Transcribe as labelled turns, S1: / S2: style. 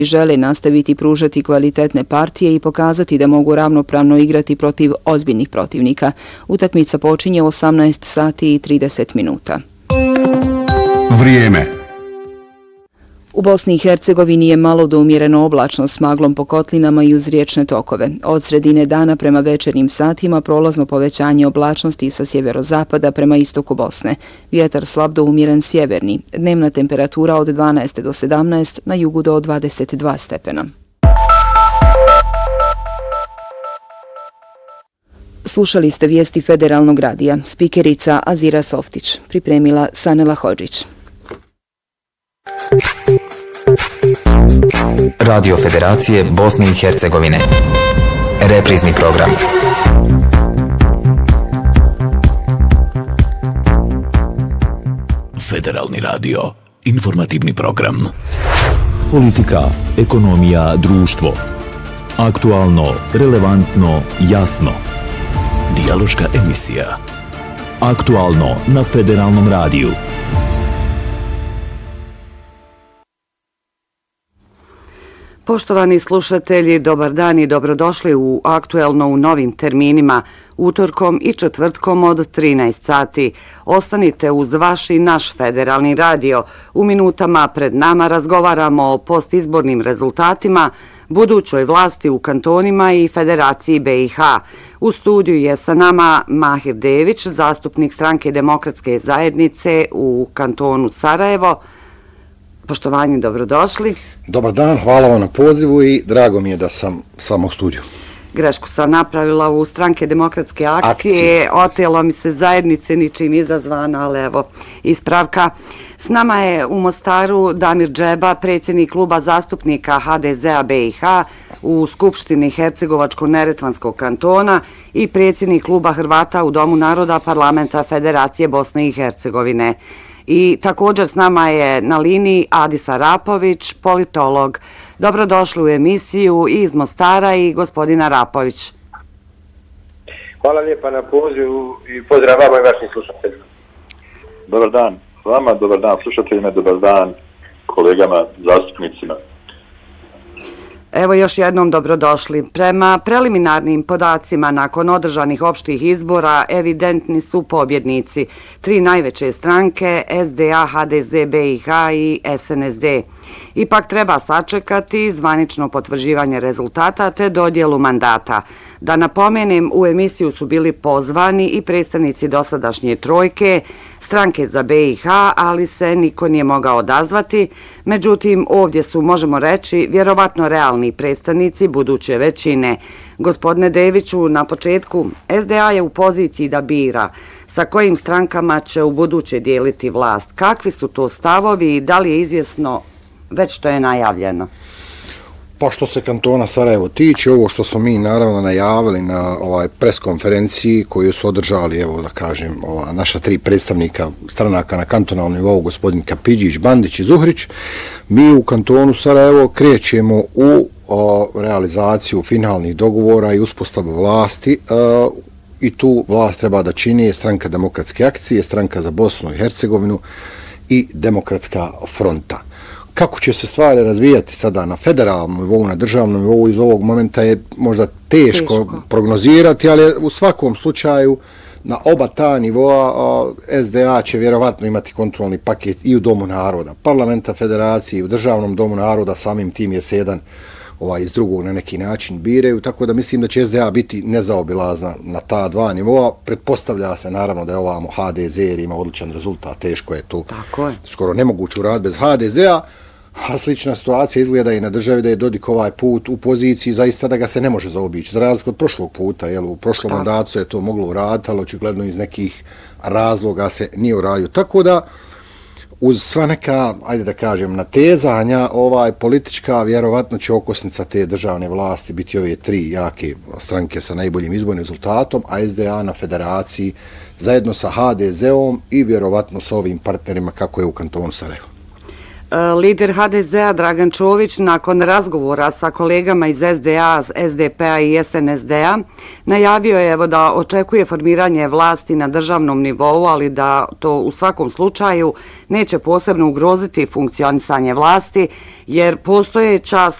S1: žele nastaviti pružati kvalitetne partije i pokazati da mogu ravnopravno igrati protiv ozbiljnih protivnika. Utakmica počinje u 18 sati i 30 minuta.
S2: Vrijeme.
S1: U Bosni i Hercegovini je malo do umjereno oblačno s maglom po kotlinama i uz riječne tokove. Od sredine dana prema večernjim satima prolazno povećanje oblačnosti sa sjeverozapada prema istoku Bosne. Vjetar slab do umjeren sjeverni. Dnevna temperatura od 12 do 17, na jugu do 22 stepena. Slušali ste vijesti Federalnog radija. Spikerica Azira Softić. Pripremila Sanela Hodžić.
S3: Radio Federacije Bosne i Hercegovine. Reprizni program.
S4: Federalni radio. Informativni program.
S5: Politika, ekonomija, društvo. Aktualno, relevantno, jasno.
S4: Dijaloška emisija.
S5: Aktualno na Federalnom radiju.
S6: Poštovani slušatelji, dobar dan i dobrodošli u Aktuelno u novim terminima, utorkom i četvrtkom od 13 sati. Ostanite uz vaš i naš Federalni radio. U minutama pred nama razgovaramo o postizbornim rezultatima, budućoj vlasti u kantonima i Federaciji BiH. U studiju je sa nama Mahir Dević, zastupnik Stranke demokratske zajednice u kantonu Sarajevo. Poštovanje, dobrodošli.
S7: Dobar dan, hvala vam na pozivu i drago mi je da sam s vama u studiju.
S6: Grešku sam napravila u Stranke demokratske akcije, otelo mi se zajednice ničim izazvana, ali evo, ispravka. S nama je u Mostaru Damir Džeba, predsjednik kluba zastupnika HDZ-a BiH u Skupštini Hercegovačko-Neretvanskog kantona i predsjednik kluba Hrvata u Domu naroda Parlamenta Federacije Bosne i Hercegovine. I također s nama je na liniji Adis Arapović, politolog. Dobrodošli u emisiju iz Mostara i gospodina Arapović.
S8: Hvala lijepa na pozivu i pozdrav vama i vašim slušateljima.
S9: Dobar dan vama, dobar dan slušateljima, dobar dan kolegama, zastupnicima.
S6: Evo još jednom dobrodošli. Prema preliminarnim podacima nakon održanih opštih izbora evidentni su pobjednici. 3 najveće stranke, SDA, HDZ, BiH i SNSD. Ipak treba sačekati zvanično potvrđivanje rezultata te dodjelu mandata. Da napomenem, u emisiju su bili pozvani i predstavnici dosadašnje trojke, stranke za BiH, ali se niko nije mogao odazvati. Međutim, ovdje su, možemo reći, vjerovatno realni predstavnici buduće većine. Gospodine Deviću, na početku, SDA je u poziciji da bira sa kojim strankama će u buduće dijeliti vlast. Kakvi su to stavovi i da li je izvjesno već što je najavljeno?
S7: Pa što se kantona Sarajevo tiče, ovo što smo mi naravno najavili na preskonferenciji koju su održali, evo da kažem, naša 3 predstavnika stranaka na kantonalnom nivou, gospodin Kapidžić, Bandić i Zuhrić, mi u kantonu Sarajevo krećemo u realizaciju finalnih dogovora i uspostavu vlasti i tu vlast treba da čini Stranka demokratske akcije, Stranka za Bosnu i Hercegovinu i Demokratska fronta. Kako će se stvari razvijati sada na federalnom nivou, na državnom nivou, iz ovog momenta je možda teško prognozirati, ali u svakom slučaju na oba ta nivoa SDA će vjerovatno imati kontrolni paket i u Domu naroda, Parlamenta Federacije i u Državnom Domu naroda, samim tim je se jedan iz drugog na neki način biraju, tako da mislim da će SDA biti nezaobilazna na ta 2 nivoa. Pretpostavlja se naravno da je ovamo HDZ jer ima odličan rezultat, teško je to skoro nemoguće uraditi bez HDZ-a, a slična situacija izgleda i na državi da je Dodik ovaj put u poziciji zaista da ga se ne može zaobići, za razliku od prošlog puta, u prošlom mandatu se je to moglo uraditi, ali očigledno iz nekih razloga se nije uradio. Tako da uz sva neka, ajde da kažem, natezanja, politička, vjerovatno će okosnica te državne vlasti biti ove 3 jake stranke sa najboljim izbornim rezultatom, a SDA na federaciji zajedno sa HDZ-om i vjerovatno sa ovim partnerima kako je u kantonu Sarajevo.
S6: Lider HDZ-a Dragan Čović nakon razgovora sa kolegama iz SDA, SDP-a i SNSD-a najavio je da očekuje formiranje vlasti na državnom nivou, ali da to u svakom slučaju neće posebno ugroziti funkcionisanje vlasti, jer postojeća